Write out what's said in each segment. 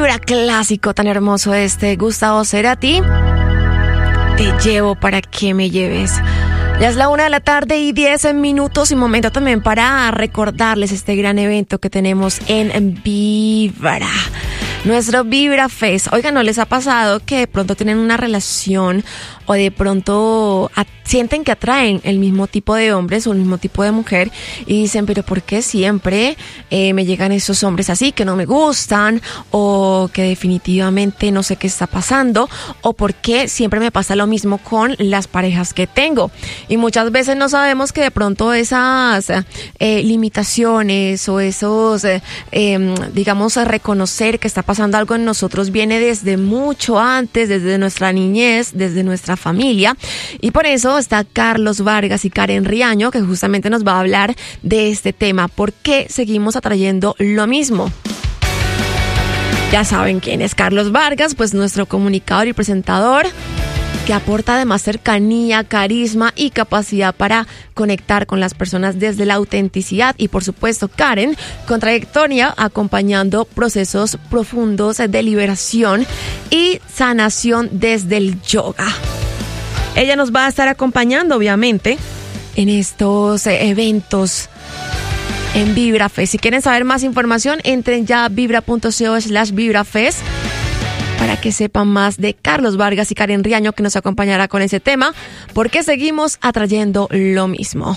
Vibra, clásico tan hermoso Gustavo Cerati. Te llevo para que me lleves. Ya es la 1:10 y momento también para recordarles este gran evento que tenemos en Vibra. Nuestro Vibra Fest. Oigan, ¿no les ha pasado que de pronto tienen una relación o de pronto sienten que atraen el mismo tipo de hombres o el mismo tipo de mujer y dicen, pero ¿por qué siempre me llegan esos hombres así que no me gustan o que definitivamente no sé qué está pasando o por qué siempre me pasa lo mismo con las parejas que tengo? Y muchas veces no sabemos que de pronto esas limitaciones o esos, digamos, reconocer que está pasando algo en nosotros viene desde mucho antes, desde nuestra niñez, desde nuestra familia. Y por eso está Carlos Vargas y Karen Riaño, que justamente nos va a hablar de este tema. ¿Por qué seguimos atrayendo lo mismo? Ya saben quién es Carlos Vargas, pues nuestro comunicador y presentador, que aporta además cercanía, carisma y capacidad para conectar con las personas desde la autenticidad. Y por supuesto Karen, con trayectoria acompañando procesos profundos de liberación y sanación desde el yoga. Ella nos va a estar acompañando obviamente en estos eventos en Vibra Fest. Si quieren saber más información, entren ya a vibra.co/vibrafest para que sepan más de Carlos Vargas y Karen Riaño, que nos acompañará con ese tema, porque seguimos atrayendo lo mismo.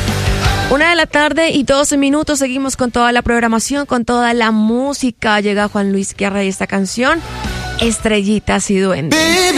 1:12 seguimos con toda la programación, con toda la música. Llega Juan Luis Guerra y esta canción, Estrellitas y Duendes.